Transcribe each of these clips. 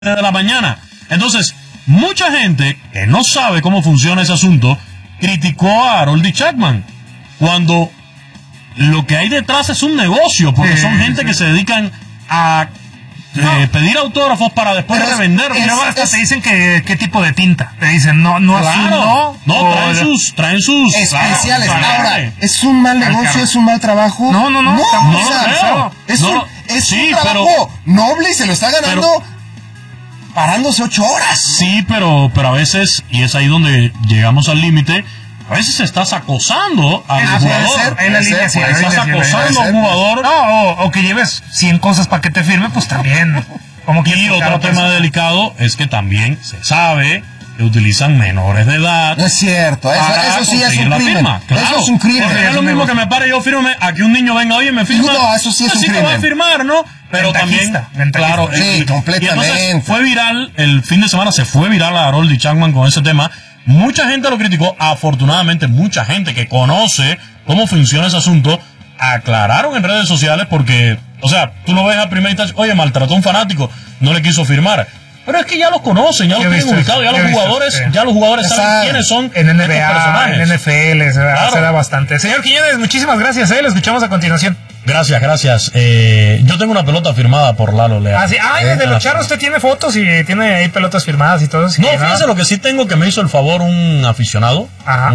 de la mañana. Entonces, mucha gente que no sabe cómo funciona ese asunto criticó a Harold Chapman cuando lo que hay detrás es un negocio, porque son gente que se dedican a pedir autógrafos para después revender. Hasta te dicen que qué tipo de tinta. Te dicen, no, claro, traen sus especiales. Claro, ahora, ¿es un mal negocio? ¿Es un mal trabajo? No. Es un trabajo noble y se lo está ganando parándose 8 horas. Sí, pero a veces, y es ahí donde llegamos al límite, a veces estás acosando al jugador. Estás acosando a un jugador. O que lleves 100 cosas para que te firme, pues también. Y otro tema delicado es que también se sabe que utilizan menores de edad. No es cierto, eso sí es un crimen. Claro, eso es un crimen. Porque es lo mismo que me pare yo firme a que un niño venga hoy y me firme. No, eso sí es un crimen. Sí te va a firmar, ¿no? Pero también, claro, sí, completamente. Y entonces fue viral, el fin de semana se fue viral a Harold Chapman con ese tema. Mucha gente lo criticó. Afortunadamente, mucha gente que conoce cómo funciona ese asunto aclararon en redes sociales porque, o sea, tú lo ves a primera instancia, oye, maltrató a un fanático, no le quiso firmar. Pero es que ya los conocen, ya los tienen ubicados, ya los jugadores saben quiénes son en NBA, estos personajes. En NFL se da bastante. Señor Quiñones, muchísimas gracias, le escuchamos a continuación. Gracias. Yo tengo una pelota firmada por Lalo Leal. Sí. De los Charros usted tiene fotos y tiene ahí pelotas firmadas y todo eso. No, fíjese lo que sí tengo, que me hizo el favor un aficionado,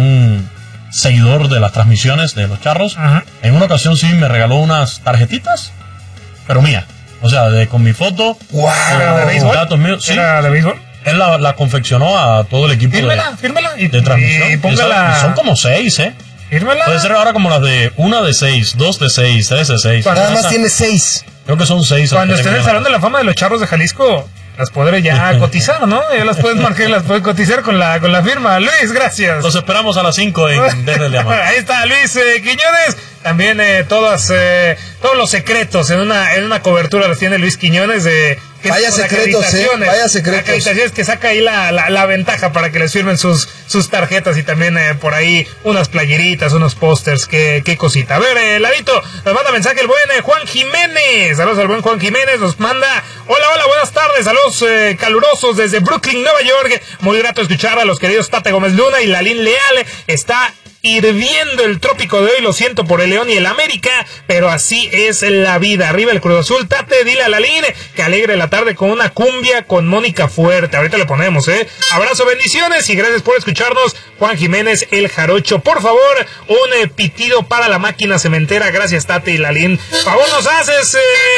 un seguidor de las transmisiones de los Charros. Ajá. En una ocasión sí me regaló unas tarjetitas, pero mía. O sea, con mi foto. ¡Wow! ¿De béisbol? Datos míos, sí. ¿Era de béisbol? Él la confeccionó a todo el equipo fírmela. De transmisión. Y son como 6, Fírmela. Puede ser ahora como las de 1 de 6, 2 de 6, 3 de 6. Nada más tiene 6. Creo que son 6. Cuando esté en el Salón de la Fama de los Charros de Jalisco, las podré ya cotizar, ¿no? Ya las puedes marcar, las puedes cotizar con la firma. Luis, gracias. Los esperamos a las 5 en Desde el Diamante. Ahí está Luis Quiñones. También todos los secretos en una cobertura los tiene Luis Quiñones de vaya secretos, vaya secretos. Acreditaciones que saca ahí la ventaja para que les firmen sus tarjetas y también por ahí unas playeritas, unos pósters, qué cosita. A ver, Ladito, nos manda mensaje el buen Juan Jiménez. Saludos al buen Juan Jiménez, nos manda, hola, buenas tardes, saludos calurosos desde Brooklyn, Nueva York. Muy grato escuchar a los queridos Tate Gómez Luna y Lalín Leal. Está hirviendo el trópico de hoy, lo siento por el León y el América, pero así es la vida. Arriba el Cruz Azul. Tate, dile a Lalín que alegre la tarde con una cumbia con Mónica Fuerte. Ahorita le ponemos, Abrazo, bendiciones y gracias por escucharnos. Juan Jiménez, el Jarocho. Por favor, un pitido para la máquina cementera. Gracias, Tate y Lalín. Favor nos haces,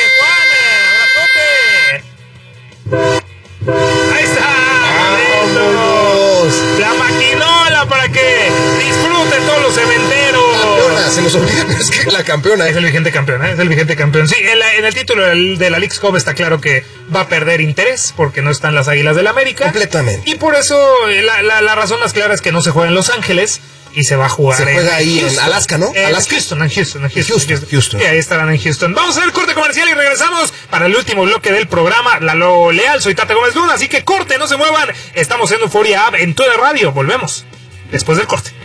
Juan. Ahí está. La maquinola para que disfruten todos los cementeros. Campeona, se nos olvida, pero es que la campeona. Es el vigente campeón, Sí, en el título de la Leagues Cup está claro que va a perder interés porque no están las Águilas del América. Completamente. Y por eso la razón más clara es que no se juega en Los Ángeles y se va a jugar. Se juega ahí en Alaska, ¿no? Houston. Sí, ahí estarán en Houston. Vamos a hacer el corte comercial y regresamos para el último bloque del programa. Lalo Leal, soy Tate Gómez Luna, así que corte, no se muevan. Estamos en Euforia App en toda radio. Volvemos después del corte.